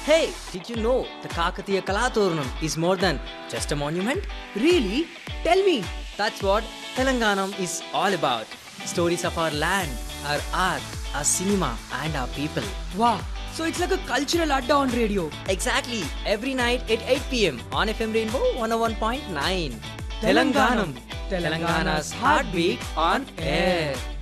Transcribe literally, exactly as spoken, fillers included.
Hey, did you know the Kakatiya Kalaturnam is more than just a monument? Really? Tell me. That's what Telanganam is all about. Stories of our land, our art, our cinema, and our people. Wow. So it's like a cultural adda on radio. Exactly. Every night at eight p.m. on F M Rainbow one oh one point nine. Telanganam. Telangana's heartbeat on air.